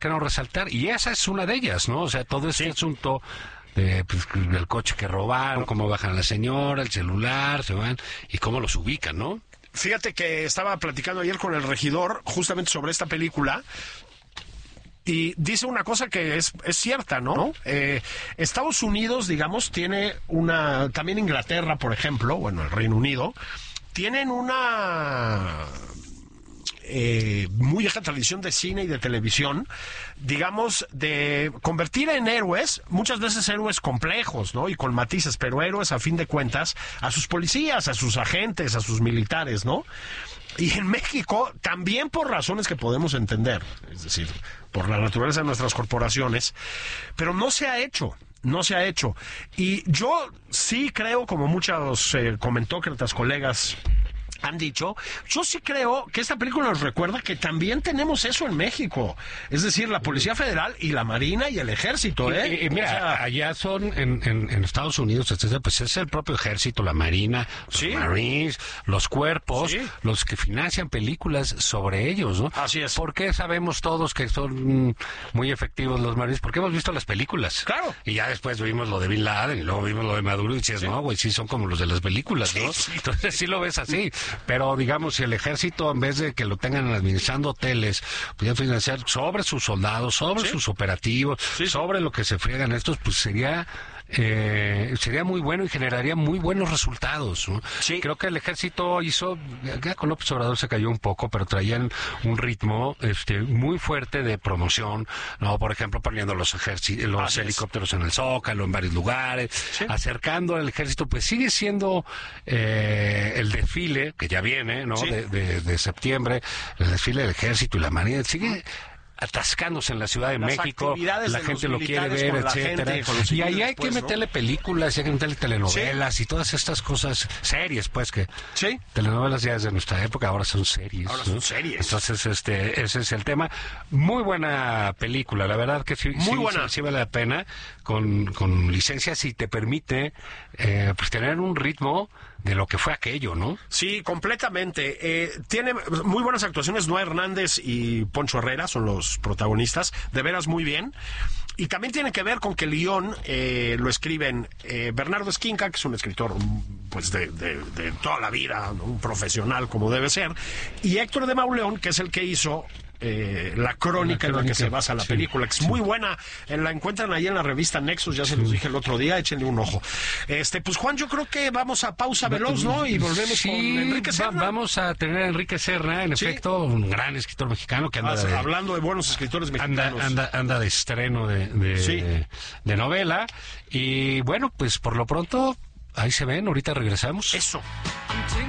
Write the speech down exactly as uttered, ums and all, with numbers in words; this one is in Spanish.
que no resaltar, y esa es una de ellas, ¿no? O sea, todo este sí. asunto de, pues, del coche que robaron, cómo bajan a la señora, el celular, se van, y cómo los ubican, ¿no? Fíjate que estaba platicando ayer con el regidor justamente sobre esta película, y dice una cosa que es, es cierta, ¿no? ¿No? Eh, Estados Unidos, digamos, tiene una... También Inglaterra, por ejemplo, bueno, el Reino Unido, tienen una... Eh, muy vieja tradición de cine y de televisión, digamos, de convertir en héroes, muchas veces héroes complejos, ¿no? Y con matices, pero héroes a fin de cuentas, a sus policías, a sus agentes, a sus militares, ¿no? Y en México, también por razones que podemos entender, es decir, por la naturaleza de nuestras corporaciones, pero no se ha hecho. No se ha hecho. Y yo sí creo, como muchos eh, comentócratas, colegas han dicho, yo sí creo que esta película nos recuerda que también tenemos eso en México, es decir, la Policía Federal y la Marina y el Ejército, ¿eh? Y, y mira, o sea, allá son en, en, en Estados Unidos, etcétera, pues es el propio Ejército, la Marina, los ¿sí? Marines, los cuerpos, ¿sí? los que financian películas sobre ellos, ¿no? Así es. ¿Por qué sabemos todos que son muy efectivos los Marines? Porque hemos visto las películas. Claro. Y ya después vimos lo de Bin Laden y luego vimos lo de Maduro y dices, ¿sí? no, güey, sí son como los de las películas, ¿no? Sí, sí. Entonces sí lo ves así. Pero, digamos, si el ejército, en vez de que lo tengan administrando hoteles, pudieran financiar sobre sus soldados, sobre ¿sí? sus operativos, sí, sí. sobre lo que se friegan estos, pues sería... Eh, sería muy bueno y generaría muy buenos resultados, ¿no? Sí. Creo que el ejército hizo, ya con López Obrador se cayó un poco, pero traían un ritmo este muy fuerte de promoción, ¿no? Por ejemplo, poniendo los ejércitos, los ah, helicópteros sí. en el Zócalo, en varios lugares, sí. acercando al ejército, pues sigue siendo eh, el desfile, que ya viene, ¿no? Sí. De, de, de septiembre, el desfile del ejército y la marina, sigue atascándose en la Ciudad de las México, la gente lo quiere ver, etcétera. Y ahí hay después, que meterle ¿no? películas, hay que meterle telenovelas ¿sí? y todas estas cosas, series, pues que ¿sí? telenovelas ya desde nuestra época, ahora son series. Ahora son ¿no? series. Entonces, este, ese es el tema. Muy buena película, la verdad que sí, muy sí, buena. Sí, sí vale la pena, con, con licencias y te permite eh, pues tener un ritmo de lo que fue aquello, ¿no? Sí, completamente. Eh, tiene muy buenas actuaciones. Noé Hernández y Poncho Herrera son los protagonistas. De veras, muy bien. Y también tiene que ver con que el guión eh, lo escriben eh, Bernardo Esquinca, que es un escritor pues de, de, de toda la vida, ¿no? Un profesional como debe ser, y Héctor de Mauleón, que es el que hizo Eh, la, crónica la crónica en la que se basa la sí, película, que es sí. muy buena. La encuentran ahí en la revista Nexus, ya se sí. los dije el otro día, échenle un ojo. Este, pues Juan, yo creo que vamos a pausa veloz, ¿no? Y volvemos sí, con Enrique Serna. Va, vamos a tener a Enrique Serna, en sí. efecto, un gran escritor mexicano que anda ah, de, hablando de buenos escritores mexicanos. Anda, anda, anda de estreno de, de, sí. de, de novela. Y bueno, pues por lo pronto, ahí se ven, ahorita regresamos. Eso.